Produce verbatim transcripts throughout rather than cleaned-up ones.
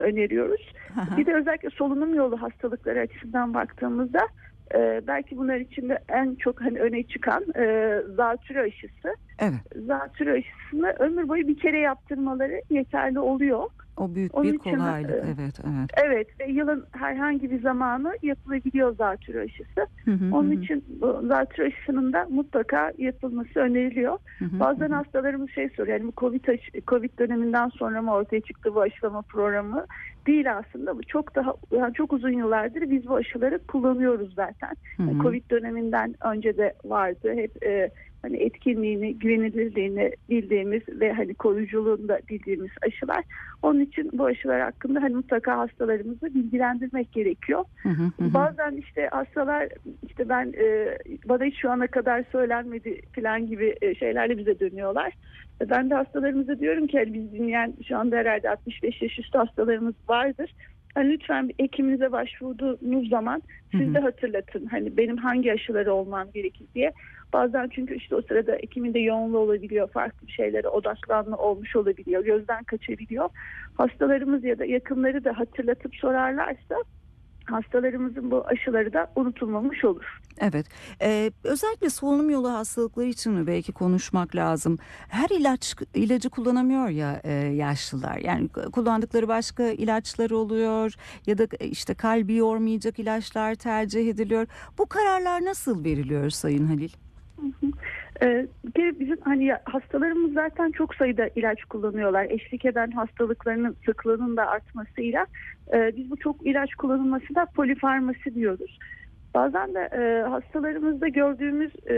öneriyoruz. Bir de özellikle solunum yolu hastalıkları açısından baktığımızda e, belki bunlar içinde en çok hani öne çıkan e, zatürre aşısı. Evet. Zatürre aşısını ömür boyu bir kere yaptırmaları yeterli oluyor. O büyük Onun bir için kolaylık. e, Evet, evet. evet ve yılın herhangi bir zamanı yapılabiliyor zatürre aşısı. Hı hı Onun hı. için bu zatürre aşısının da mutlaka yapılması öneriliyor. Hı hı Bazen hı. hastalarımız şey soruyor. Yani bu COVID, aşı- COVID döneminden sonra mı ortaya çıktı bu aşılama programı? Değil aslında. Bu çok daha yani çok uzun yıllardır biz bu aşıları kullanıyoruz zaten. Hı Yani hı. COVID döneminden önce de vardı. Hep e, hani etkinliğini, güvenilirliğini bildiğimiz ve hani koruyuculuğunu da bildiğimiz aşılar. Onun için bu aşılar hakkında hani mutlaka hastalarımızı bilgilendirmek gerekiyor. Hı hı hı. Bazen işte hastalar işte ben e, bana hiç şu ana kadar söylenmedi falan gibi e, şeylerle bize dönüyorlar. E, ben de hastalarımıza diyorum ki hani biz dinleyen şu anda herhalde altmış beş yaş üstü hastalarımız vardır. Hani lütfen bir hekiminize başvurduğunuz zaman Hı siz hı. de hatırlatın. Hani benim hangi aşıları olmam gerekir diye. Bazen çünkü işte o sırada hekimin de yoğunluğu olabiliyor. Farklı bir şeylere odaklanma olmuş olabiliyor. Gözden kaçabiliyor. Hastalarımız ya da yakınları da hatırlatıp sorarlarsa hastalarımızın bu aşıları da unutulmamış olur. Evet. Ee, özellikle solunum yolu hastalıkları için mi belki konuşmak lazım? Her ilaç ilacı kullanamıyor ya e, yaşlılar. Yani kullandıkları başka ilaçlar oluyor ya da işte kalbi yormayacak ilaçlar tercih ediliyor. Bu kararlar nasıl veriliyor Sayın Halil? Hı hı. Ee, bir kere bizim hani hastalarımız zaten çok sayıda ilaç kullanıyorlar. Eşlik eden hastalıklarının sıklığının da artmasıyla e, biz bu çok ilaç kullanılmasına polifarmasi diyoruz. Bazen de e, hastalarımızda gördüğümüz e,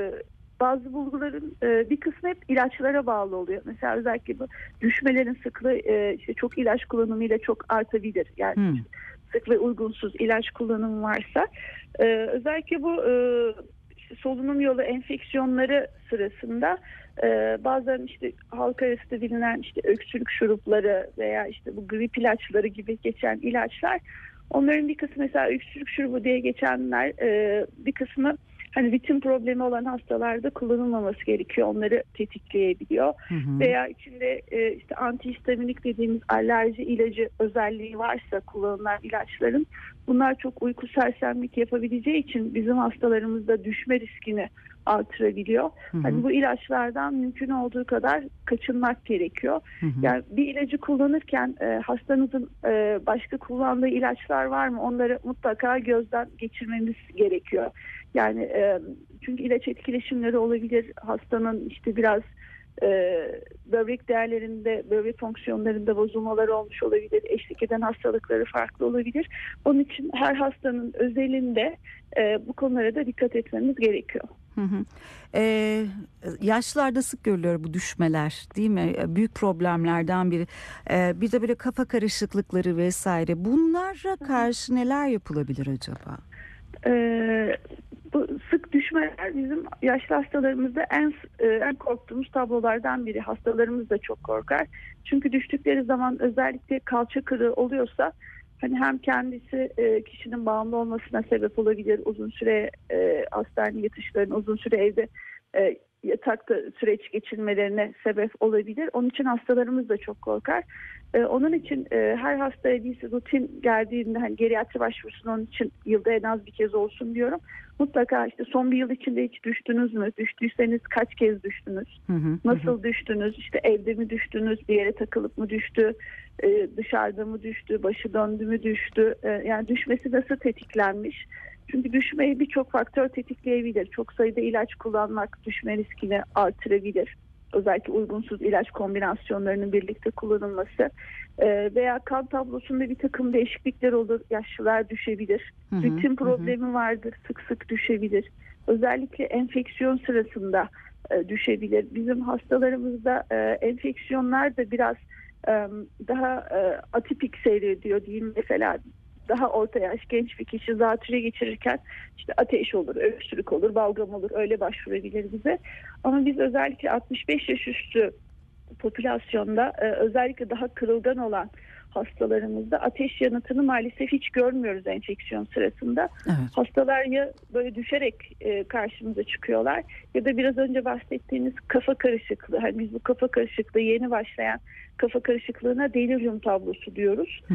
bazı bulguların e, bir kısmı hep ilaçlara bağlı oluyor. Mesela özellikle bu düşmelerin sıklığı e, işte çok ilaç kullanımıyla çok artabilir. Yani Hmm. sık ve uygunsuz ilaç kullanımı varsa e, özellikle bu e, işte solunum yolu enfeksiyonları sırasında e, bazen işte halk arasında bilinen işte öksürük şurupları veya işte bu grip ilaçları gibi geçen ilaçlar onların bir kısmı mesela öksürük şurubu diye geçenler e, bir kısmı hani ritim problemi olan hastalarda kullanılmaması gerekiyor. Onları tetikleyebiliyor. Hı hı. Veya içinde e, işte antihistaminik dediğimiz alerji ilacı özelliği varsa kullanılan ilaçların bunlar çok uyku sersemlik yapabileceği için bizim hastalarımızda düşme riskini artırabiliyor. Hı hı. Hani bu ilaçlardan mümkün olduğu kadar kaçınmak gerekiyor. Hı hı. Yani bir ilacı kullanırken e, hastanızın e, başka kullandığı ilaçlar var mı? Onları mutlaka gözden geçirmemiz gerekiyor. Yani e, çünkü ilaç etkileşimleri olabilir. Hastanın işte biraz e, böbrek değerlerinde, böbrek fonksiyonlarında bozulmalar olmuş olabilir. Eşlik eden hastalıkları farklı olabilir. Onun için her hastanın özelinde e, bu konulara da dikkat etmemiz gerekiyor. Hı hı. Ee, yaşlılarda sık görülüyor bu düşmeler, değil mi? Büyük problemlerden biri. Ee, bir de böyle kafa karışıklıkları vesaire. Bunlara karşı neler yapılabilir acaba? Ee, bu sık düşmeler bizim yaşlı hastalarımızda en e, en korktuğumuz tablolardan biri. Hastalarımız da çok korkar. Çünkü düştükleri zaman özellikle kalça kırığı oluyorsa hani hem kendisi e, kişinin bağımlı olmasına sebep olabilir. Uzun süre e, hastane yatışlarının, uzun süre evde e, yatakta süreç geçirmelerine sebep olabilir. Onun için hastalarımız da çok korkar. Ee, onun için e, her hastaya bir rutin geldiğinde hani geriatri başvurusunun onun için yılda en az bir kez olsun diyorum. Mutlaka işte son bir yıl içinde hiç düştünüz mü? Düştüyseniz kaç kez düştünüz? Hı hı, hı. Nasıl düştünüz? İşte evde mi düştünüz? Bir yere takılıp mı düştü? Ee, dışarıda mı düştü? Başı döndü mü düştü? Ee, yani düşmesi nasıl tetiklenmiş? Çünkü düşmeyi birçok faktör tetikleyebilir. Çok sayıda ilaç kullanmak düşme riskini artırabilir. Özellikle uygunsuz ilaç kombinasyonlarının birlikte kullanılması e, veya kan tablosunda bir takım değişiklikler olur. Yaşlılar düşebilir. Hı hı, Ritim hı hı. problemi vardır. Sık sık düşebilir. Özellikle enfeksiyon sırasında e, düşebilir. Bizim hastalarımızda e, enfeksiyonlar da biraz e, daha e, atipik seyrediyor diyeyim. Mesela daha orta yaş genç bir kişi zatürre geçirirken işte ateş olur, öksürük olur, balgam olur öyle başvurabilir bize. Ama biz özellikle altmış beş yaş üstü popülasyonda e, özellikle daha kırılgan olan hastalarımızda ateş yanıtını maalesef hiç görmüyoruz enfeksiyon sırasında. Evet. Hastalar ya böyle düşerek e, karşımıza çıkıyorlar ya da biraz önce bahsettiğiniz kafa karışıklığı. Hani biz bu kafa karışıklığı yeni başlayan kafa karışıklığına delirium tablosu diyoruz. Hı